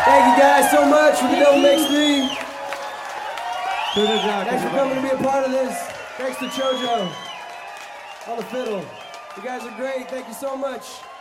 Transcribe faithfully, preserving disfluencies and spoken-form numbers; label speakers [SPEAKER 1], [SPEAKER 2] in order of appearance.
[SPEAKER 1] Thank you guys so much for the Devil Makes Three.
[SPEAKER 2] Tudo já,
[SPEAKER 1] Thanks for coming to be a part of this. Thanks to Chojo on the fiddle. You guys are great. Thank you so much.